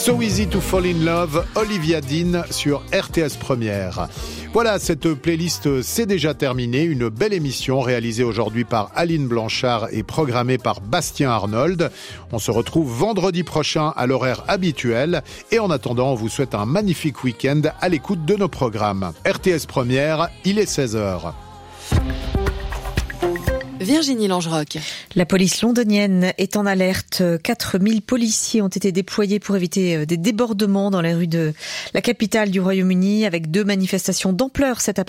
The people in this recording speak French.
So Easy to Fall in Love, Olivia Dean sur RTS Première. Voilà, cette playlist c'est déjà terminé. Une belle émission réalisée aujourd'hui par Aline Blanchard et programmée par Bastien Arnold. On se retrouve vendredi prochain à l'horaire habituel. Et en attendant, on vous souhaite un magnifique week-end à l'écoute de nos programmes. RTS Première, il est 16h. Virginie Langerock. La police londonienne est en alerte. 4000 policiers ont été déployés pour éviter des débordements dans les rues de la capitale du Royaume-Uni avec 2 manifestations d'ampleur cet après-midi.